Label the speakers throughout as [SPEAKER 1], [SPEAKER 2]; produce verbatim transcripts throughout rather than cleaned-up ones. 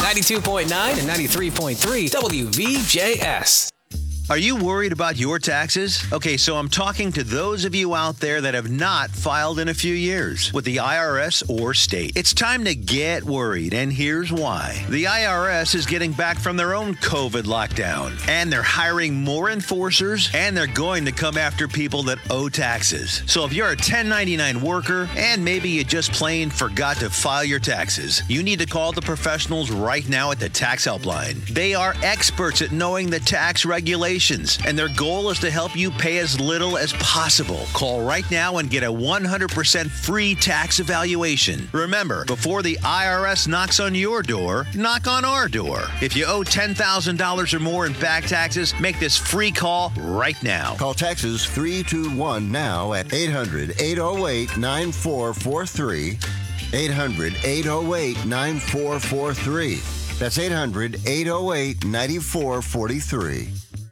[SPEAKER 1] ninety-two point nine and ninety-three point three W V J S.
[SPEAKER 2] Are you worried about your taxes? Okay, so I'm talking to those of you out there that have not filed in a few years with the I R S or state. It's time to get worried, and here's why. The I R S is getting back from their own COVID lockdown, and they're hiring more enforcers, and they're going to come after people that owe taxes. So if you're a ten ninety-nine worker, and maybe you just plain forgot to file your taxes, you need to call the professionals right now at the Tax Helpline. They are experts at knowing the tax regulations, and their goal is to help you pay as little as possible. Call right now and get a one hundred percent free tax evaluation. Remember, before the I R S knocks on your door, knock on our door. If you owe ten thousand dollars or more in back taxes, make this free call right now.
[SPEAKER 3] Call Texas three two one now at eight hundred, eight oh eight, nine four four three. eight hundred, eight oh eight, nine four four three. That's eight hundred, eight oh eight, nine four four three.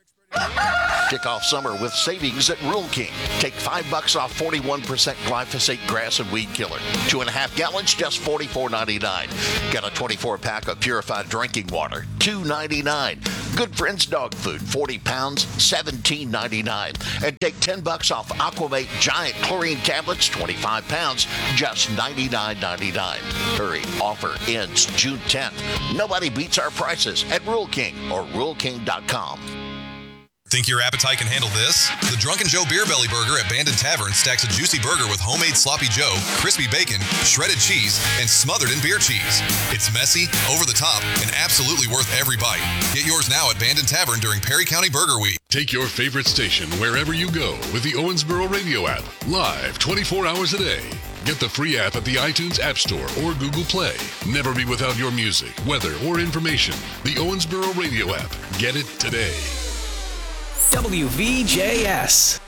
[SPEAKER 4] Kick off summer with savings at Rural King. Take five bucks off forty-one percent glyphosate grass and weed killer. Two and a half gallons, just forty-four ninety-nine. Got a twenty-four pack of purified drinking water, two ninety-nine. Good Friends dog food, forty pounds, seventeen ninety-nine. And take ten bucks off Aquamate giant chlorine tablets, twenty-five pounds, just ninety-nine ninety-nine. Hurry, offer ends June tenth. Nobody beats our prices at Rural King or rural king dot com.
[SPEAKER 5] Think your appetite can handle this? The Drunken Joe Beer Belly Burger at Bandon Tavern stacks a juicy burger with homemade sloppy joe, crispy bacon, shredded cheese, and smothered in beer cheese. It's messy, over the top, and absolutely worth every bite. Get yours now at Bandon Tavern during Perry County Burger Week.
[SPEAKER 6] Take your favorite station wherever you go with the Owensboro Radio app, live twenty-four hours a day. Get the free app at the iTunes App Store or Google Play. Never be without your music, weather, or information. The Owensboro Radio app. Get it today.
[SPEAKER 1] W V J S.